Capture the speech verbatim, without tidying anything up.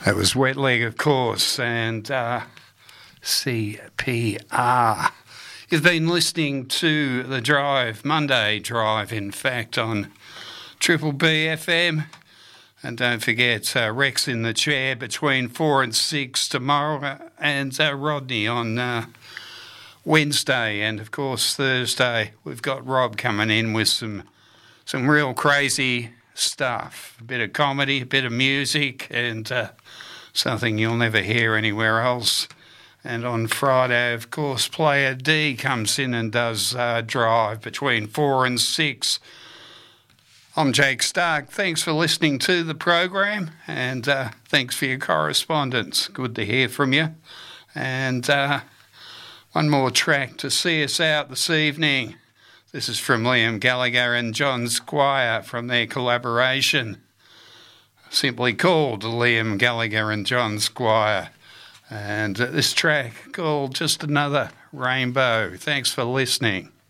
That was Wet Leg, of course, and uh, C P R. You've been listening to The Drive, Monday Drive, in fact, on Triple B F M. And don't forget, uh, Rex in the chair between four and six tomorrow, and uh, Rodney on uh, Wednesday. And, of course, Thursday, we've got Rob coming in with some some real crazy stuff. A bit of comedy, a bit of music, and uh, something you'll never hear anywhere else. And on Friday, of course, Player D comes in and does uh, Drive between four and six. I'm Jake Stark. Thanks for listening to the program, and uh, thanks for your correspondence. Good to hear from you. And uh, one more track to see us out this evening. This is from Liam Gallagher and John Squire from their collaboration, simply called Liam Gallagher and John Squire. And uh, this track called Just Another Rainbow. Thanks for listening.